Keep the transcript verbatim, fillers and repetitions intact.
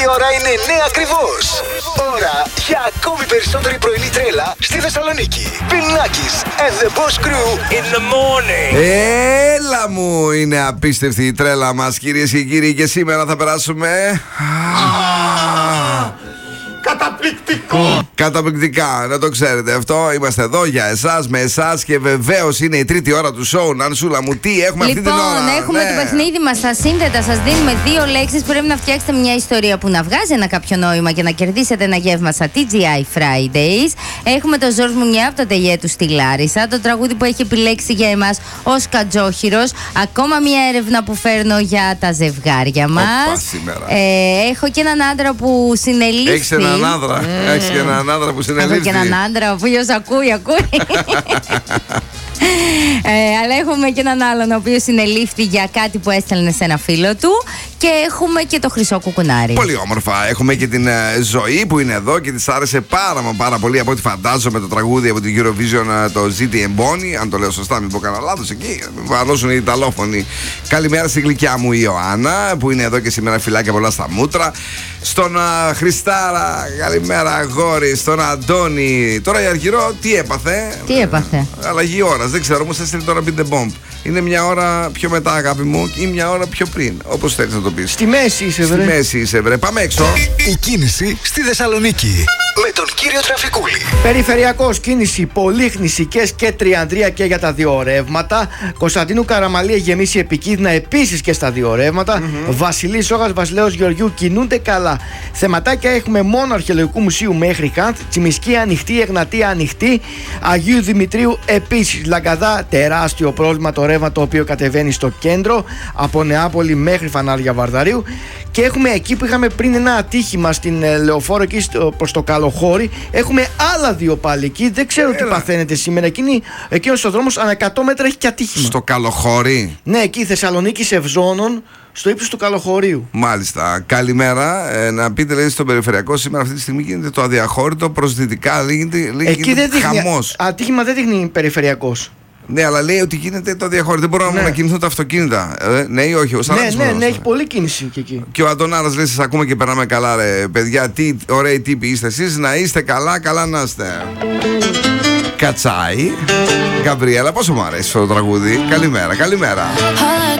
Η ώρα είναι εννιά ακριβώς. Ώρα για ακόμη περισσότερη πρωινή τρέλα στη Θεσσαλονίκη. Bill Nackis and the Boss Crew in the morning. Έλα μου, είναι απίστευτη η τρέλα μας, κυρίες και κύριοι, και σήμερα θα περάσουμε... Καταπληκτικό! Καταπληκτικά, να το ξέρετε αυτό. Είμαστε εδώ για εσάς, με εσάς, και βεβαίως είναι η τρίτη ώρα του σοου. Νανσούλα μου, τι έχουμε λοιπόν, αυτή την ώρα? Λοιπόν, έχουμε ναι. το παιχνίδι μας στα σύνθετα. Σας δίνουμε δύο λέξεις. Πρέπει να φτιάξετε μια ιστορία που να βγάζει ένα κάποιο νόημα και να κερδίσετε ένα γεύμα στα τι τζι άι Fridays. Έχουμε το Ζόρς μου μια από το τεγέ του στη Λάρισα. Το τραγούδι που έχει επιλέξει για εμάς ο Σκατζόχυρος. Ακόμα μια έρευνα που φέρνω για τα ζευγάρια μας. Ε, έχω και έναν άντρα που συνελήφθη. Έχεις έναν άντρα. Mm. Έχεις και έναν άντρα που συνελήφθη. Έχω και έναν άντρα, ο οποίος ακούει, ακούει. ε, αλλά έχουμε και έναν άλλον ο οποίος συνελήφθη για κάτι που έστελνε σε ένα φίλο του. Και έχουμε και το χρυσό κουκουνάρι. Πολύ όμορφα. Έχουμε και την uh, Ζωή που είναι εδώ και της άρεσε πάρα μα πάρα πολύ, από ό,τι φαντάζομαι, το τραγούδι από την Eurovision, uh, το Ζήτη Εμπόνι. Αν το λέω σωστά, μην πω κανένα λάθος εκεί. Μην αρρώσουν οι Ιταλόφωνοι. Καλημέρα στη γλυκιά μου η Ιωάννα που είναι εδώ και σήμερα, φυλάκια πολλά στα μούτρα. Στον uh, Χριστάρα, καλημέρα αγόρι. Στον Αντώνη. Τώρα η Αργυρό τι έπαθε? Τι έπαθε? Αλλαγή ώρας. Δεν ξέρω, μου έστειλε τώρα Beat the Bomb. Είναι μια ώρα πιο μετά, αγάπη μου, ή μια ώρα πιο πριν. Όπως θέλεις να το πεις. Στη μέση είσαι, βρε. Στη μέση είσαι, βρε. Πάμε έξω. Η κίνηση στη Θεσσαλονίκη με τον κύριο Τραφικούλη. Περιφερειακός, κίνηση Πολύχνησικές και Τριανδρία και για τα δύο ρεύματα. Κωνσταντίνου Καραμαλή έχει γεμίσει επικίνδυνα επίσης και στα δύο ρεύματα. Mm-hmm. Βασιλής Σόγας, Βασιλέως Γεωργιού κινούνται καλά. Θεματάκια έχουμε μόνο Αρχαιολογικού Μουσείου μέχρι Χάνθ. Τσιμισκή ανοιχτή, Εγνατία ανοιχτή. Αγίου Δημητρίου επίσης. Λαγκαδά, τεράστιο πρόβλημα το ρεύμα το οποίο κατεβαίνει στο κέντρο από Νεάπολη μέχρι Φανάρια Βαρδαρίου. Και έχουμε εκεί που είχαμε πριν ένα ατύχημα στην ε, Λεωφόρο, εκεί προς το Καλοχώρι. Έχουμε άλλα δύο πάλι εκεί. Δεν ξέρω Έλα. τι παθαίνετε σήμερα. Εκείνη, εκείνος ο δρόμος ανά εκατό μέτρα έχει και ατύχημα. Στο Καλοχώρι. Ναι, εκεί Θεσσαλονίκη Ευζώνων, στο ύψος του Καλοχωρίου. Μάλιστα. Καλημέρα. Ε, να πείτε, λέει, στον περιφερειακό σήμερα αυτή τη στιγμή γίνεται το αδιαχώρητο προς δυτικά. Λέγεται, λέγεται εκεί δεν δείχνει. Χαμός. Ατύχημα δεν δείχνει περιφερειακός. Ναι, αλλά λέει ότι γίνεται το διαχώριο. Δεν μπορούν ναι. να κινηθούν τα αυτοκίνητα. Ε, ναι ή όχι? Ο ναι, ναι, ναι, έχει πολλή κίνηση και εκεί. Και ο Αντωνάρας λέει: σας ακούμε και περνάμε καλά, ρε παιδιά. Τι ωραίοι τύποι είστε εσείς. Να είστε καλά, καλά να είστε. Κατσάι. Γκαμπριέλα, πόσο μου αρέσει αυτό το τραγούδι. Καλημέρα, καλημέρα.